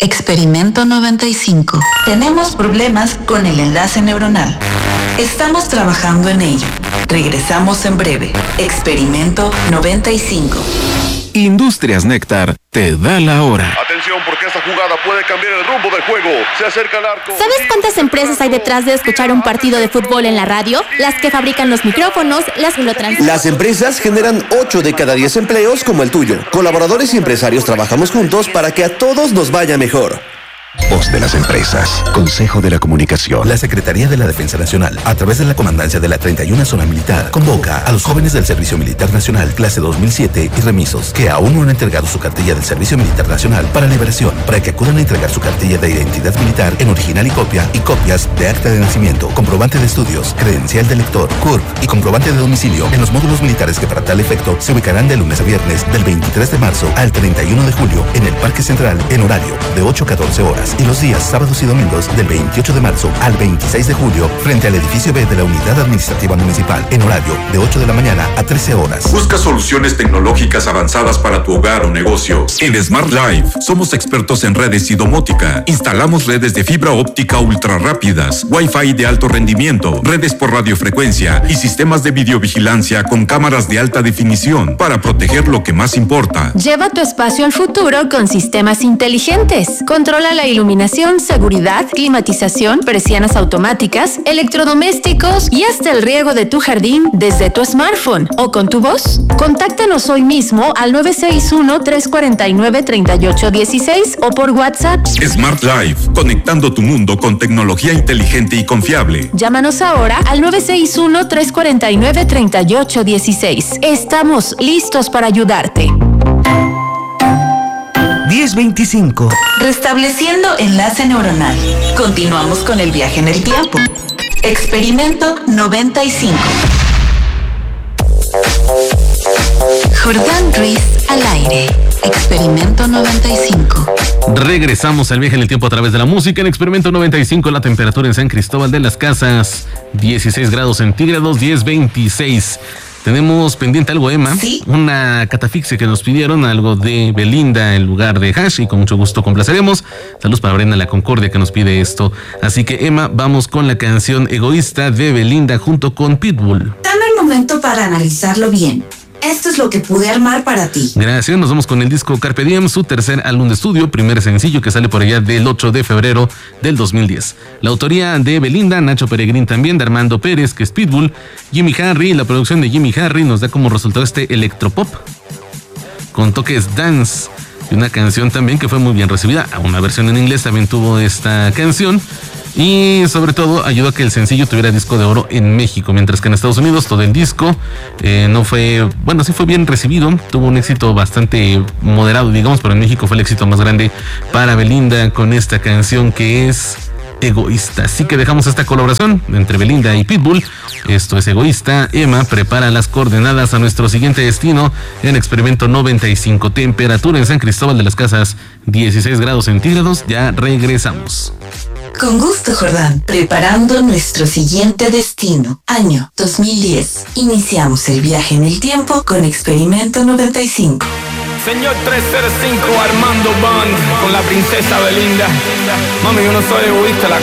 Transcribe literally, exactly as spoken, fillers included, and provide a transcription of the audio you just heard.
Experimento noventa y cinco. Tenemos problemas con el enlace neuronal. Estamos trabajando en ello. Regresamos en breve. Experimento noventa y cinco. Industrias Néctar te da la hora. Atención, porque esta jugada puede cambiar el rumbo del juego. Se acerca el arco. ¿Sabes cuántas empresas hay detrás de escuchar un partido de fútbol en la radio? Las que fabrican los micrófonos, las que lo transmiten. Las empresas generan ocho de cada diez empleos como el tuyo. Colaboradores y empresarios trabajamos juntos para que a todos nos vaya mejor. Voz de las empresas. Consejo de la Comunicación. La Secretaría de la Defensa Nacional, a través de la Comandancia de la treinta y una Zona Militar, convoca a los jóvenes del Servicio Militar Nacional, clase dos mil siete y remisos, que aún no han entregado su cartilla del Servicio Militar Nacional para liberación, para que acudan a entregar su cartilla de identidad militar en original y copia, y copias de acta de nacimiento, comprobante de estudios, credencial de lector, C U R P y comprobante de domicilio en los módulos militares que para tal efecto se ubicarán de lunes a viernes del veintitrés de marzo al treinta y uno de julio en el Parque Central en horario de ocho a catorce horas. Y los días sábados y domingos del veintiocho de marzo al veintiséis de julio frente al edificio B de la Unidad Administrativa Municipal en horario de ocho de la mañana a trece horas. Busca soluciones tecnológicas avanzadas para tu hogar o negocio. En Smart Life somos expertos en redes y domótica. Instalamos redes de fibra óptica ultra rápidas, Wi-Fi de alto rendimiento, redes por radiofrecuencia y sistemas de videovigilancia con cámaras de alta definición para proteger lo que más importa. Lleva tu espacio al futuro con sistemas inteligentes. Controla la iluminación, seguridad, climatización, persianas automáticas, electrodomésticos y hasta el riego de tu jardín desde tu smartphone o con tu voz. Contáctanos hoy mismo al nueve seis uno, tres cuatro nueve, tres ocho uno seis o por WhatsApp. Smart Life, conectando tu mundo con tecnología inteligente y confiable. Llámanos ahora al nueve seis uno, tres cuatro nueve, tres ocho uno seis. Estamos listos para ayudarte. diez veinticinco. Restableciendo enlace neuronal. Continuamos con el viaje en el tiempo. Experimento noventa y cinco. Jordán Ruiz al aire. Experimento noventa y cinco. Regresamos al viaje en el tiempo a través de la música. En Experimento noventa y cinco, la temperatura en San Cristóbal de las Casas, dieciséis grados centígrados, diez veintiséis. Tenemos pendiente algo, Emma, ¿sí? Una catafixia que nos pidieron, algo de Belinda en lugar de Hash, y con mucho gusto complaceremos. Saludos para Brenda La Concordia que nos pide esto. Así que, Emma, vamos con la canción Egoísta de Belinda junto con Pitbull. Dame un momento para analizarlo bien. Esto es lo que pude armar para ti. Gracias, nos vamos con el disco Carpe Diem, su tercer álbum de estudio, primer sencillo que sale por allá del ocho de febrero del dos mil diez. La autoría de Belinda, Nacho Peregrín también, de Armando Pérez, que es Pitbull, Jimmy Harry, la producción de Jimmy Harry nos da como resultado este electropop con toques dance. Y una canción también que fue muy bien recibida, una versión en inglés también tuvo esta canción. Y sobre todo ayudó a que el sencillo tuviera disco de oro en México, mientras que en Estados Unidos todo el disco eh, no fue, bueno, sí fue bien recibido, tuvo un éxito bastante moderado, digamos, pero en México fue el éxito más grande para Belinda con esta canción que es Egoísta. Así que dejamos esta colaboración entre Belinda y Pitbull. Esto es Egoísta. Emma prepara las coordenadas a nuestro siguiente destino en Experimento noventa y cinco. Temperatura en San Cristóbal de las Casas, dieciséis grados centígrados. Ya regresamos. Con gusto, Jordán. Preparando nuestro siguiente destino. Año dos mil diez. Iniciamos el viaje en el tiempo con Experimento noventa y cinco. Señor trescientos cinco Armando Band con la princesa Belinda. Mami, yo no soy egoísta, la